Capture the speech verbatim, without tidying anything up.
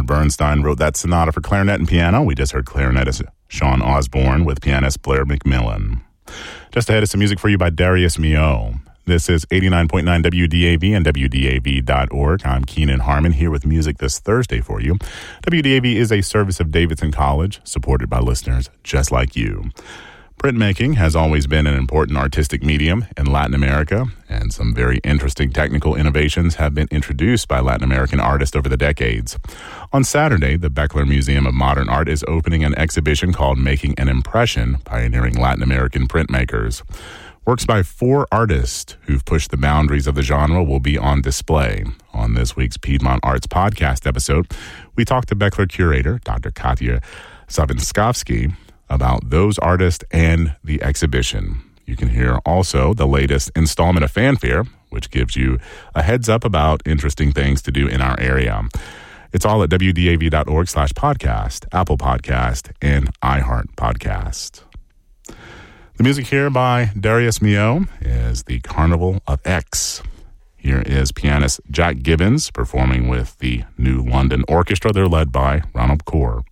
Leonard Bernstein wrote that sonata for clarinet and piano. We just heard clarinetist Sean Osborne with pianist Blair McMillan. Just ahead is some music for you by Darius Milhaud. This is eighty-nine point nine W D A V and W D A V dot org. I'm Keenan Harmon here with music this Thursday for you. W D A V is a service of Davidson College, supported by listeners just like you. Printmaking has always been an important artistic medium in Latin America, and some very interesting technical innovations have been introduced by Latin American artists over the decades. On Saturday, the Beckler Museum of Modern Art is opening an exhibition called Making an Impression, Pioneering Latin American Printmakers. Works by four artists who've pushed the boundaries of the genre will be on display. On this week's Piedmont Arts Podcast episode, we talked to Beckler curator Doctor Katja Savinskowski about those artists and the exhibition. You can hear also the latest installment of Fanfare, which gives you a heads up about interesting things to do in our area. It's all at W D A V dot org slash podcast, Apple Podcast, and iHeart Podcast. The music here by Darius Milhaud is the Carnival of X. Here is pianist Jack Gibbons performing with the New London Orchestra. They're led by Ronald Kaur.